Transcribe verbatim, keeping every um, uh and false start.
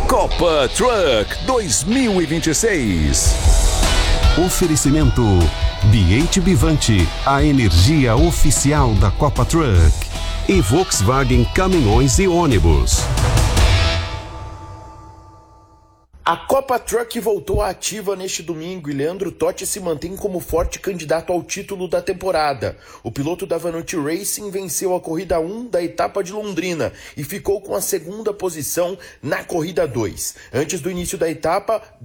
Copa Truck dois mil e vinte e seis. Oferecimento B H Bivante, a energia oficial da Copa Truck. E Volkswagen Caminhões e Ônibus. A Copa Truck voltou à ativa neste domingo e Leandro Totti se mantém como forte candidato ao título da temporada. O piloto da Vanucci Racing venceu a corrida um da etapa de Londrina e ficou com a segunda posição na corrida dois. Antes do início da etapa,